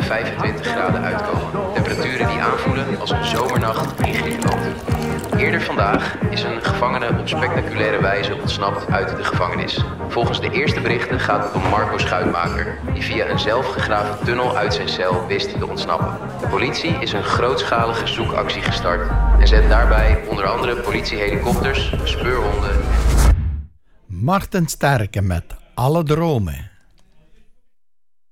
25 graden uitkomen. Temperaturen die aanvoelen als een zomernacht in Griekenland. Eerder vandaag is een gevangene op spectaculaire wijze ontsnapt uit de gevangenis. Volgens de eerste berichten gaat het om Marco Schuitmaker, die via een zelfgegraven tunnel uit zijn cel wist te ontsnappen. De politie is een grootschalige zoekactie gestart en zet daarbij onder andere politiehelikopters, speurhonden. Marten Sterke met Alle Dromen.